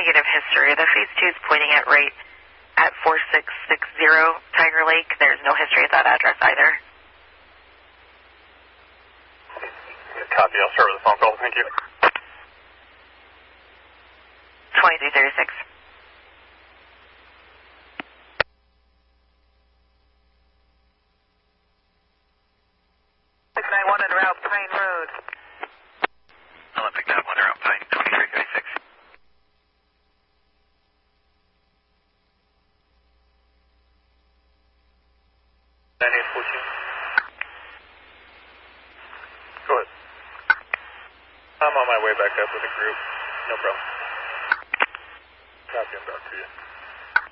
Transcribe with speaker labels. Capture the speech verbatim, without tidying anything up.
Speaker 1: negative history. The phase two is pointing at right at four six six zero Tiger Lake. There's no history at that address either.
Speaker 2: Copy. I'll start with the phone call. Thank you.
Speaker 1: twenty-three thirty-six.
Speaker 3: six nine one around Pine Road.
Speaker 4: Olympic nine one around Pine, twenty-three thirty-six.
Speaker 2: nine eight fourteen. Go ahead. I'm on my way back up with a group. No problem. Copy, I'm back to you.